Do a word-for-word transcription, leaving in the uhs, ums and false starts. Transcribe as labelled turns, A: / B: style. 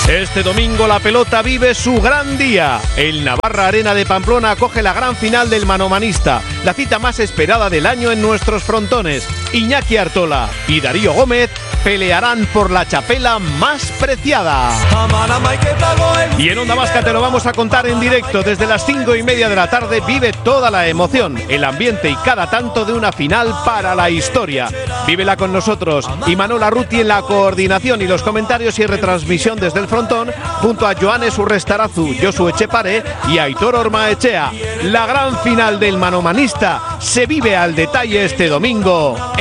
A: Este domingo la pelota vive su gran día. El Navarra Arena de Pamplona acoge la gran final del manomanista, la cita más esperada del año en nuestros frontones. Iñaki Artola y Darío Gómez pelearán por la chapela más preciada. Y en Onda Vasca te lo vamos a contar en directo. Desde las cinco y media de la tarde vive toda la emoción, el ambiente y cada tanto de una final para la historia. Vívela con nosotros. Imanol Arruti en la coordinación y los comentarios y retransmisión desde el frontón, junto a Joanes Urrestarazu, Josu Echepare y Aitor Ormaechea. La gran final del manomanista se vive al detalle este domingo